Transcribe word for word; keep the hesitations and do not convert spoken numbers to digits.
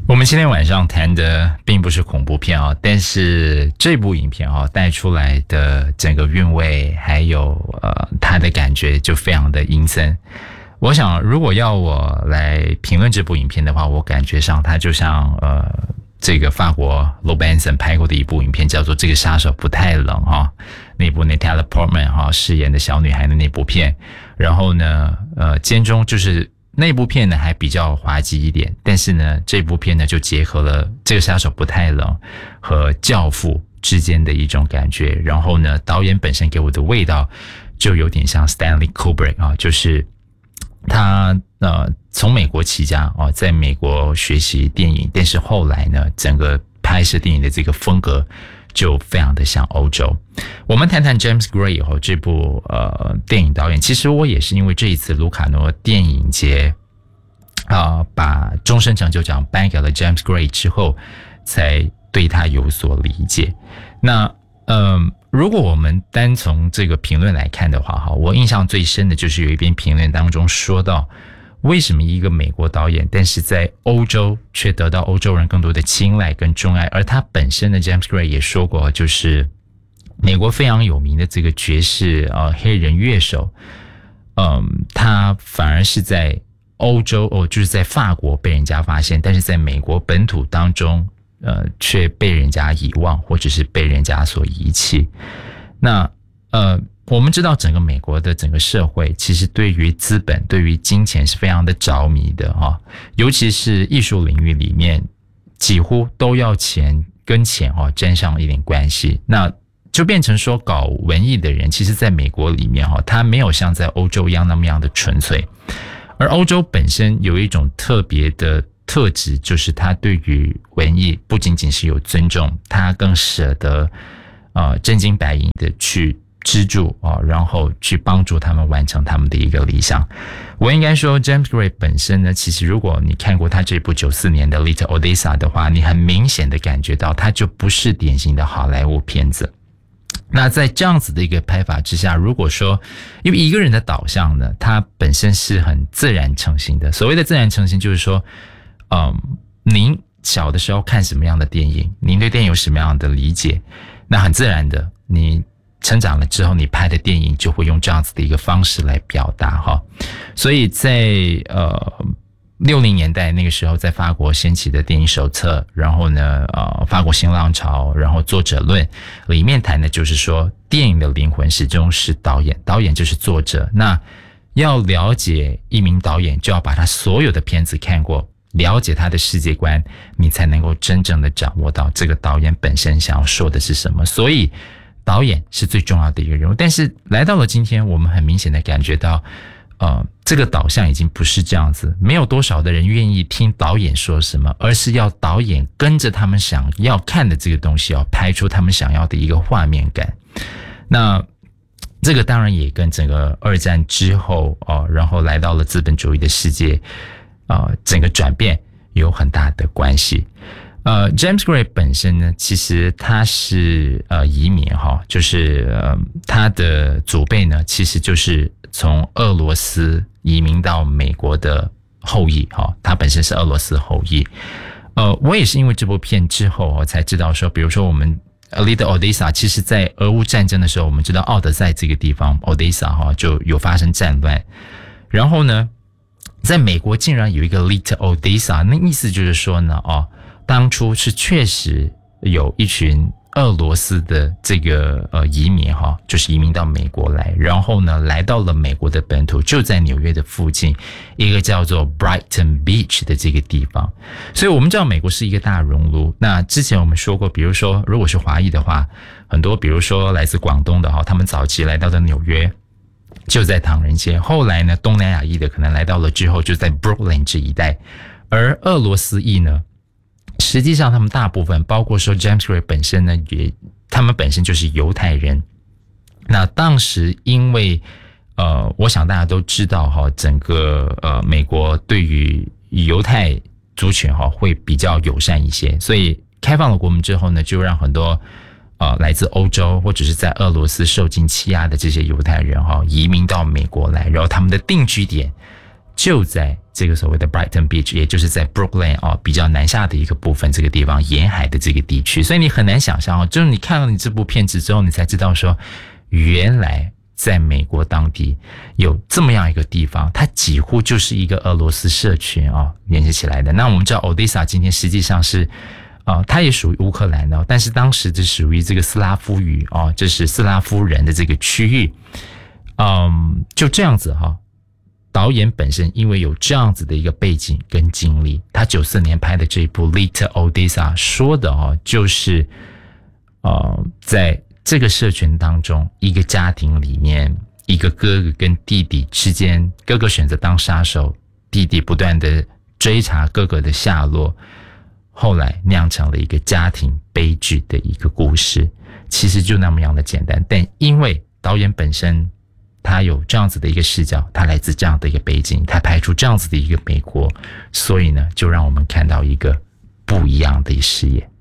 我们今天晚上谈的并不是恐怖片啊，但是这部影片啊带出来的整个韵味，还有呃它的感觉就非常的阴森。我想，如果要我来评论这部影片的话，我感觉上它就像呃这个法国 Lo Benson 拍过的一部影片，叫做《这个杀手不太冷》哈，那部 Natalie Portman 哈饰演的小女孩的那部片。然后呢，呃，间中就是那部片呢还比较滑稽一点，但是呢，这部片呢就结合了《这个杀手不太冷》和《教父》之间的一种感觉。然后呢，导演本身给我的味道就有点像 Stanley Kubrick 啊，就是他呃从美国起家啊，在美国学习电影，但是后来呢，整个拍摄电影的这个风格就非常的像欧洲。我们谈谈 James Gray 以后这部呃电影导演，其实我也是因为这一次卢卡诺电影节啊、呃、把终身成就奖颁给了 James Gray 之后，才对他有所理解。那嗯、呃，如果我们单从这个评论来看的话，哈，我印象最深的就是有一篇评论当中说到，为什么一个美国导演，但是在欧洲却得到欧洲人更多的青睐跟钟爱？而他本身的 James Gray 也说过，就是美国非常有名的这个爵士呃黑人乐手，嗯，他反而是在欧洲哦，就是在法国被人家发现，但是在美国本土当中，呃，却被人家遗忘，或者是被人家所遗弃。那呃。我们知道整个美国的整个社会其实对于资本对于金钱是非常的着迷的哈，尤其是艺术领域里面几乎都要钱跟钱哈沾上一点关系，那就变成说搞文艺的人其实在美国里面哈，他没有像在欧洲一样那么样的纯粹，而欧洲本身有一种特别的特质，就是他对于文艺不仅仅是有尊重，他更舍得呃真金白银的去资助啊、哦，然后去帮助他们完成他们的一个理想。我应该说 James Gray 本身呢，其实如果你看过他这部九四年的 Little Odessa 的话，你很明显的感觉到他就不是典型的好莱坞片子。那在这样子的一个拍法之下，如果说因为一个人的导向呢，他本身是很自然成型的。所谓的自然成型就是说嗯，您小的时候看什么样的电影，您对电影有什么样的理解，那很自然的你成长了之后，你拍的电影就会用这样子的一个方式来表达哈。所以在呃六零年代那个时候，在法国掀起的电影手册，然后呢呃法国新浪潮，然后作者论里面谈的就是说，电影的灵魂始终是导演，导演就是作者。那要了解一名导演，就要把他所有的片子看过，了解他的世界观，你才能够真正的掌握到这个导演本身想要说的是什么。所以导演是最重要的一个人物，但是来到了今天，我们很明显的感觉到呃，这个导向已经不是这样子，没有多少的人愿意听导演说什么，而是要导演跟着他们想要看的这个东西，要拍出他们想要的一个画面感。那这个当然也跟整个二战之后哦，然后来到了资本主义的世界呃，整个转变有很大的关系。呃 ，James Gray 本身呢，其实他是呃移民哈，就是呃他的祖辈呢，其实就是从俄罗斯移民到美国的后裔哈，他本身是俄罗斯后裔。呃，我也是因为这部片之后我才知道说，比如说我们 Little Odessa， 其实在俄乌战争的时候，我们知道奥德赛这个地方 Odessa 哈就有发生战乱，然后呢，在美国竟然有一个 Little Odessa， 那意思就是说呢，哦。当初是确实有一群俄罗斯的这个呃移民哈，就是移民到美国来，然后呢来到了美国的本土，就在纽约的附近一个叫做 Brighton Beach 的这个地方。所以我们知道美国是一个大熔炉。那之前我们说过，比如说如果是华裔的话，很多比如说来自广东的哈，他们早期来到了纽约，就在唐人街。后来呢，东南亚裔的可能来到了之后，就在 Brooklyn 这一带。而俄罗斯裔呢，实际上他们大部分包括说 James Gray 本身呢，也他们本身就是犹太人。那当时因为呃我想大家都知道哈，整个呃美国对于犹太族群哈会比较友善一些，所以开放了国门之后呢，就让很多呃来自欧洲或者是在俄罗斯受尽欺压的这些犹太人哈移民到美国来，然后他们的定居点就在这个所谓的 Brighton Beach， 也就是在 Brooklyn 哦比较南下的一个部分，这个地方沿海的这个地区，所以你很难想象哦，就是你看了你这部片子之后，你才知道说，原来在美国当地有这么样一个地方，它几乎就是一个俄罗斯社群哦连接起来的。那我们知道 Odessa 今天实际上是呃，它也属于乌克兰的、哦，但是当时这属于这个斯拉夫语哦，这是斯拉夫人的这个区域，嗯，就这样子哈、哦。导演本身因为有这样子的一个背景跟经历，他九四年拍的这一部《Little Odessa》说的哦，就是呃，在这个社群当中，一个家庭里面，一个哥哥跟弟弟之间，哥哥选择当杀手，弟弟不断的追查哥哥的下落，后来酿成了一个家庭悲剧的一个故事。其实就那么样的简单，但因为导演本身他有这样子的一个视角，他来自这样的一个背景，他拍出这样子的一个美国，所以呢，就让我们看到一个不一样的视野。